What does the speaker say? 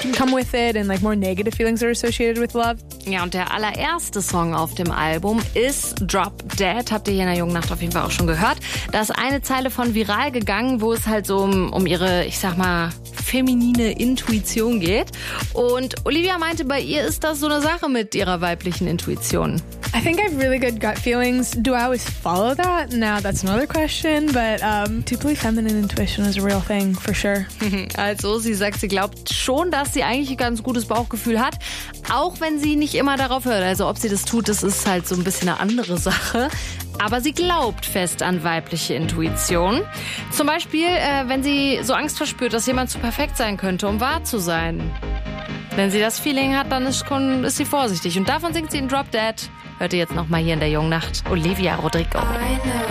come with it and like more negative feelings are associated with love. Ja, und der allererste Song auf dem Album ist Drop Dead. Habt ihr hier in der jungen Nacht auf jeden Fall auch schon gehört. Da ist eine Zeile von viral gegangen, wo es halt so um ihre, ich sag mal, feminine Intuition geht. Und Olivia meinte, bei ihr ist das so eine Sache mit ihrer weiblichen Intuition. I think I have really good gut feelings. Do I always follow that? Now that's another question, but deeply feminine intuition is a real thing, for sure. Also, sie sagt, sie glaubt schon, dass sie eigentlich ein ganz gutes Bauchgefühl hat, auch wenn sie nicht immer darauf hört. Also, ob sie das tut, das ist halt so ein bisschen eine andere Sache. Aber sie glaubt fest an weibliche Intuition. Zum Beispiel, wenn sie so Angst verspürt, dass jemand zu perfekt sein könnte, um wahr zu sein. Wenn sie das Feeling hat, dann ist sie vorsichtig. Und davon singt sie in Drop Dead. Hört ihr jetzt nochmal hier in der jungen Nacht. Olivia Rodrigo.